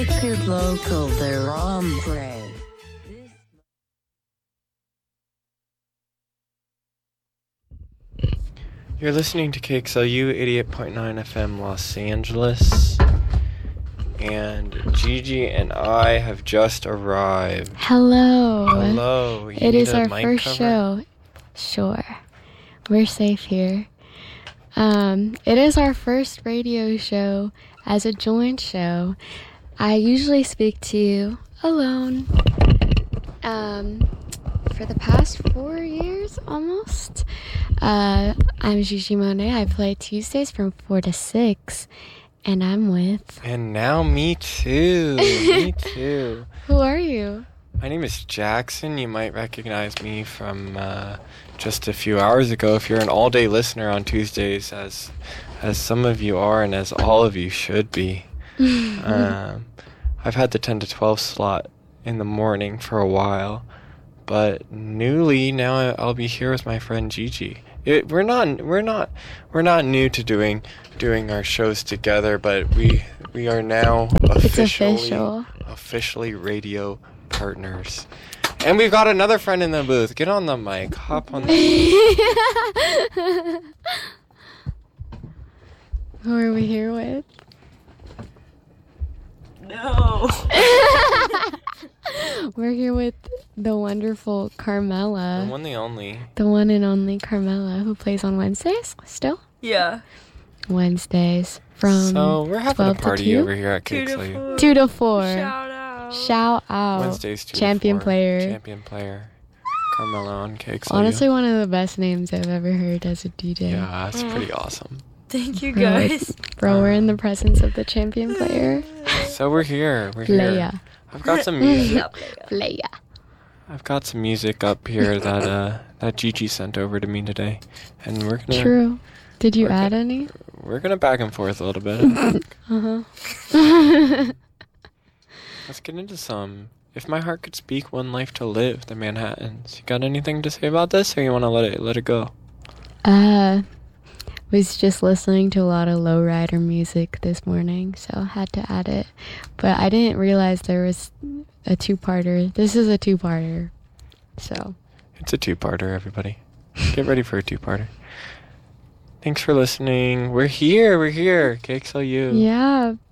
Wicked Local de Hombre. You're listening to KXLU 88.9 FM Los Angeles. And Gigi and I have just arrived. Hello. Hello. It is our first show. Sure. We're safe here. It is our first radio show as a joint show. I usually speak to you alone. For the past 4 years, almost. I'm Gigi Monet. I play Tuesdays from 4 to 6. And I'm with... And now me too. Me too. Who are you? My name is Jackson. You might recognize me from just a few hours ago if you're an all-day listener on Tuesdays, as some of you are and as all of you should be. I've had the 10 to 12 slot in the morning for a while, but newly now I'll be here with my friend Gigi. We're not new to doing our shows together, but we are now officially radio partners. And we've got another friend in the booth. Get on the mic. Hop on the Who are we here with? No. We're here with the wonderful Carmela. The one, the only. The one and only Carmela, who plays on Wednesdays still? Yeah. Wednesdays from So we're having a 12 to party 2? over here at 2 to KXLU. 4. 2 to 4. Shout out. Wednesdays 2 Champion to 4. player. Champion player. Carmela on KXLU. Honestly, one of the best names I've ever heard as a DJ. Yeah, that's pretty awesome. Thank you guys. Bro, we're in the presence of the champion player. So we're here. Leia. I've got some music. Leia. I've got some music up here that Gigi sent over to me today, and we're gonna. True. Did you we're add gonna- any? We're gonna back and forth a little bit. I think. Let's get into some. If my heart could speak, one life to live. The Manhattans. You got anything to say about this, or you want to let it go? Was just listening to a lot of lowrider music this morning, so had to add it. But I didn't realize there was a two-parter. This is a two-parter, so. It's a two-parter, everybody. Get ready for a two-parter. Thanks for listening. We're here. KXLU. Yeah,